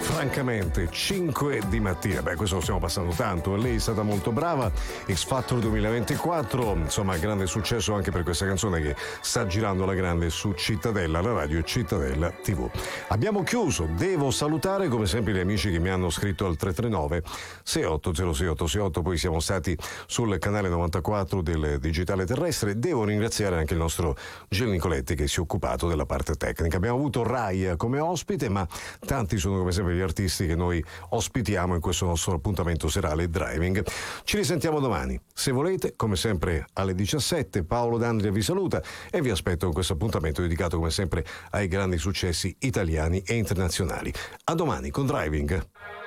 Francamente, 5 di mattina, questo lo stiamo passando tanto. Lei è stata molto brava. X Factor 2024, insomma, grande successo anche per questa canzone che sta girando alla grande su Cittadella, la radio Cittadella TV. Abbiamo chiuso, devo salutare come sempre gli amici che mi hanno scritto al 339 680668, poi siamo stati sul canale 94 del digitale terrestre. Devo ringraziare anche il nostro Gil Nicoletti che si è occupato della parte tecnica. Abbiamo avuto Rai come ospite, ma tanti sono come sempre gli artisti che noi ospitiamo in questo nostro appuntamento serale Driving. Ci risentiamo domani, se volete, come sempre alle 17. Paolo D'Andria vi saluta e vi aspetto in questo appuntamento dedicato come sempre ai grandi successi italiani e internazionali. A domani con Driving.